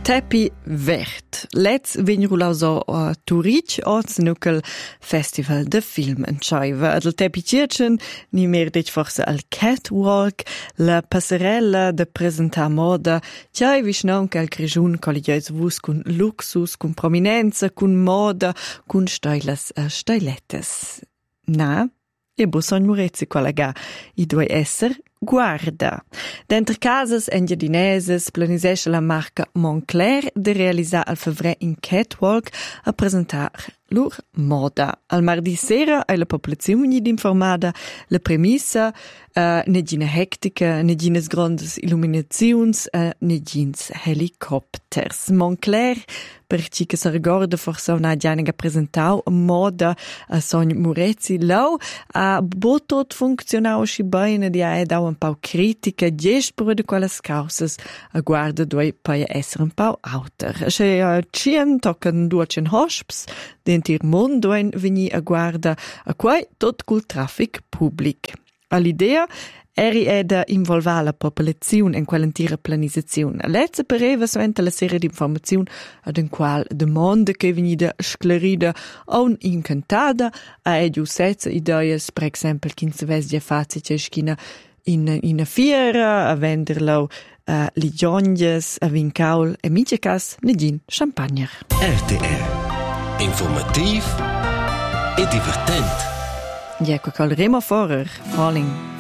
Tepi vert. Let's venirula so a Turic oz nuckel Festival de Film entscheiva. Ad el Tepi Circhen ni mer dich forse al Catwalk, la passerella de presentar moda, tjai vischnaun quel grigiun collegiais vus cun luxus, cun prominenza, cun moda, cun steilas steilettes. Na, e busogn murezzi collega, I due esser guarda. Dentro casas engiadineses planisesce la marca Moncler de realisar al fevrer in Catwalk a presentar lur moda. Al mardi sera è la popolazione informada la premissa negina hectica, neginas grandes illuminazions, negins helicopters. Moncler, per ci che si ricorda forse una gianega presentau moda a Sogn Murezzi, lau a botot funzionau schi bene di a dau un pau critica gespro de quelles causas a guarda doi pai esser un pau auter. Sche cien tocken duocen hosps dentir mon doen veni a guarda a quai tot cul traffic public. All'idea eri eda involva la popolazione in quell'intera planizzazione. Lezza pareva suente la serie di informazioni ad un qual domanda che venida sclerida o incantada a edu sezza ideias, per esempio, che si vesdia faccia ceschina in una fiera a venderlo ligionies, a vincaul e micecas negin champagner. RTR Informativ e divertent. Ecco col Remo Forer, Falling.